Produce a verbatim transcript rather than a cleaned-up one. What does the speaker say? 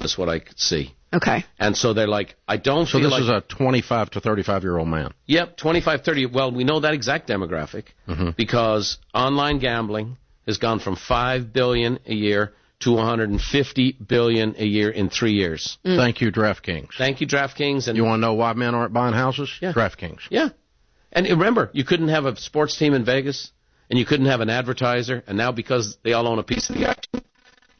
is what I could see. Okay. And so they're like, I don't so feel this like... is a twenty-five to thirty-five-year-old man. Yep, twenty-five, thirty. Well, we know that exact demographic mm-hmm. because online gambling has gone from five billion dollars a year to one hundred fifty billion dollars a year in three years. Mm. Thank you, DraftKings. Thank you, DraftKings. And you want to know why men aren't buying houses? Yeah. DraftKings. Yeah. And remember, you couldn't have a sports team in Vegas, and you couldn't have an advertiser, and now because they all own a piece of the action,